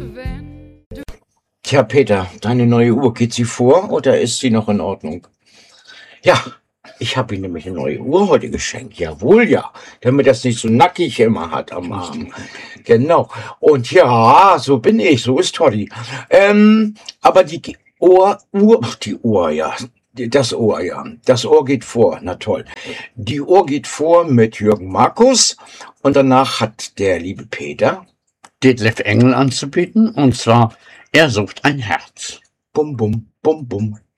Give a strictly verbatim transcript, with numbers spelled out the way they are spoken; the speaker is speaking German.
Tja, Peter, deine neue Uhr, geht sie vor oder ist sie noch in Ordnung? Ja, ich habe ihm nämlich eine neue Uhr heute geschenkt. Jawohl, ja. Damit das nicht so nackig immer hat am Arm. Genau. Und ja, so bin ich, so ist Toddy. Ähm, aber die Ohr, Uhr, ach, die Uhr, ja. Das Ohr, ja. Das Ohr geht vor. Na toll. Die Uhr geht vor mit Jürgen Markus. Und danach hat der liebe Peter Detlef Engel anzubieten. Und zwar, er sucht ein Herz. Bum, bum, bum, bum.